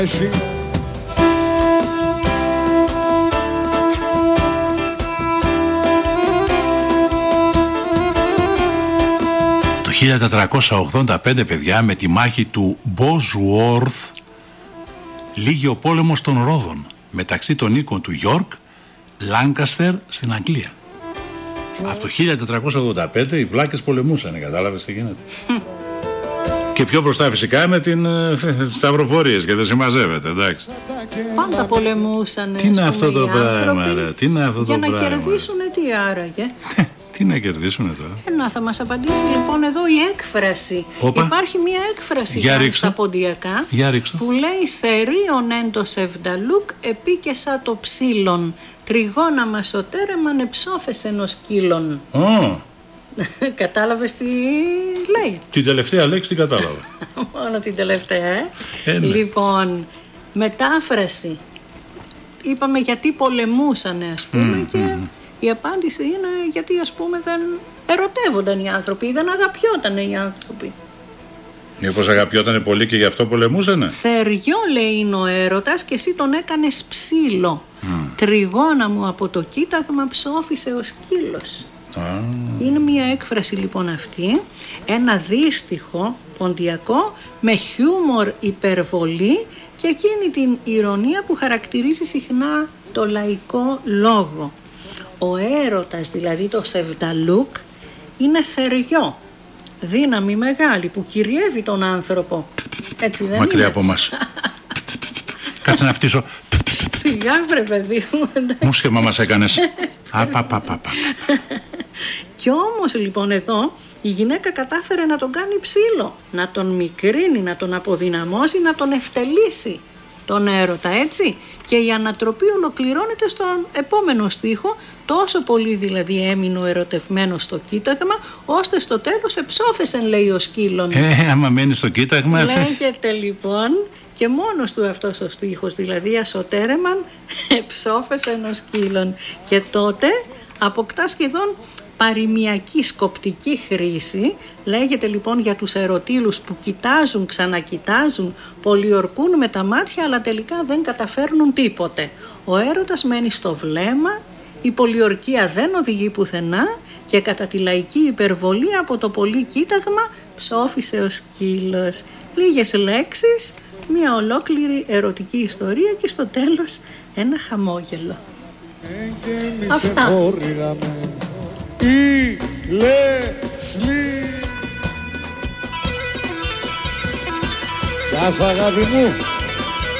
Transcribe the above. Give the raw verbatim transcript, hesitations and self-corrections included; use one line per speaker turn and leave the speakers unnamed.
Το χίλια τετρακόσια ογδόντα πέντε, παιδιά, με τη μάχη του Bosworth λύγει ο πόλεμος των Ρόδων μεταξύ των οίκων του York, Lancaster στην Αγγλία. Από το χίλια τετρακόσια ογδόντα πέντε οι βλάκες πολεμούσαν, κατάλαβες τι γίνεται. Και πιο μπροστά φυσικά με την ε, σταυροφορίες και δεν συμμαζεύεται, εντάξει.
Πάντα πολεμούσαν.
Τι είναι αυτό το πράγμα, ρε, τι είναι αυτό το πράγμα.
Για να κερδίσουν τι άραγε.
Τι να κερδίσουν τώρα.
Ε, να θα μας απαντήσει λοιπόν εδώ η έκφραση.
Όπα.
Υπάρχει μια έκφραση
για
για στα ποντιακά που λέει «Θερίον εν το σεβδαλούκ επίκεσα το ψήλον, τριγώνα μασοτέρεμαν εψόφες ενός κύλων».
Oh.
Κατάλαβες τι λέει?
Την τελευταία λέξη την κατάλαβα.
Μόνο την τελευταία, ε.
ε ναι.
Λοιπόν, μετάφραση. Είπαμε γιατί πολεμούσανε, ας πούμε, mm, και mm. η απάντηση είναι γιατί, ας πούμε, δεν ερωτεύονταν οι άνθρωποι ή δεν αγαπιόταν οι άνθρωποι.
Μήπως αγαπιότανε πολύ και γι' αυτό πολεμούσανε?
Θεριό, λέει, είναι ο έρωτας και εσύ τον έκανες ψήλο. Mm. Τριγώνα μου από το κοίταγμα ψόφισε ο σκύλος. Ah. Είναι μια έκφραση λοιπόν αυτή, ένα δύστιχο ποντιακό με χιούμορ, υπερβολή και εκείνη την ηρωνία που χαρακτηρίζει συχνά το λαϊκό λόγο. Ο έρωτας, δηλαδή το σεβδαλούκ, είναι θεριό, δύναμη μεγάλη που κυριεύει τον άνθρωπο. Έτσι δεν
μακριά
είναι?
από μας. Κάτσε να φτύσω.
Σιγά βρε παιδί μου.
Μουσχεμα μας έκανες. Απαπαπαπα.
Κι όμως λοιπόν εδώ η γυναίκα κατάφερε να τον κάνει ψήλο, να τον μικρύνει, να τον αποδυναμώσει, να τον ευτελίσει τον έρωτα, έτσι. Και η ανατροπή ολοκληρώνεται στον επόμενο στίχο, τόσο πολύ δηλαδή έμεινε ο ερωτευμένος στο κοίταγμα, ώστε στο τέλος εψόφεσεν, λέει ο σκύλων.
Ε, άμα μένει στο κοίταγμα...
Λέγεται λοιπόν και μόνος του αυτός ο στίχος, δηλαδή ασωτέρεμαν εψόφεσεν ο σκύλων. Και τότε αποκτά σχεδόν παροιμιακή σκοπτική χρήση. Λέγεται λοιπόν για τους ερωτήλους που κοιτάζουν, ξανακοιτάζουν, πολιορκούν με τα μάτια αλλά τελικά δεν καταφέρνουν τίποτε. Ο έρωτας μένει στο βλέμμα, η πολιορκία δεν οδηγεί πουθενά και κατά τη λαϊκή υπερβολή από το πολύ κοίταγμα ψόφισε ο σκύλος. Λίγες λέξεις, μια ολόκληρη ερωτική ιστορία και στο τέλος ένα χαμόγελο. Αυτά.
Η Λέσλι. Γεια σου αγάπη μου.